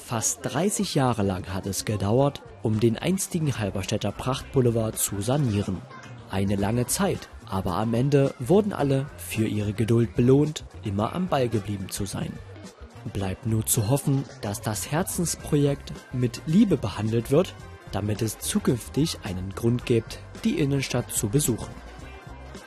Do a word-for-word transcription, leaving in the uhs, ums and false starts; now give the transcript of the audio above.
Fast dreißig Jahre lang hat es gedauert, um den einstigen Halberstädter Prachtboulevard zu sanieren. Eine lange Zeit, aber am Ende wurden alle für ihre Geduld belohnt, immer am Ball geblieben zu sein. Bleibt nur zu hoffen, dass das Herzensprojekt mit Liebe behandelt wird, damit es zukünftig einen Grund gibt, die Innenstadt zu besuchen.